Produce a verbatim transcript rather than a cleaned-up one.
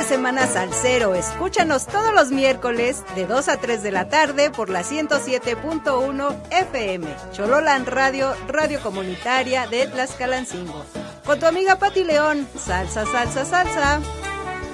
de semana salsero. Escúchanos todos los miércoles de dos a tres de la tarde por la ciento siete punto uno F M. Chololan Radio, radio comunitaria de Tlaxcalancingo. Con tu amiga Pati León. Salsa, salsa, salsa.